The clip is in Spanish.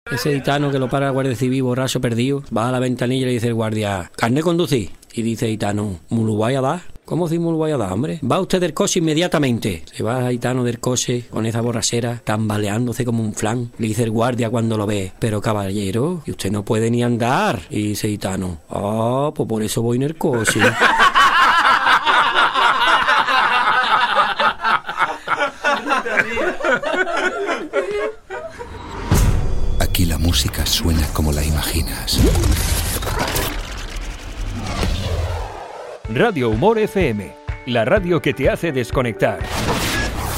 Ese gitano que lo para la Guardia Civil borracho perdido, va a la ventanilla y le dice el guardia, ¿carné conducir? Y dice el gitano, ¿me lo vaya a dar? ¿Cómo si me lo vaya a dar, hombre? Va usted del coche inmediatamente. Se va el gitano del coche con esa borrachera, tambaleándose como un flan. Le dice el guardia cuando lo ve, pero caballero, y usted no puede ni andar. Y dice el gitano, pues por eso voy en el coche. Aquí la música suena como la imaginas. Radio Humor FM, la radio que te hace desconectar.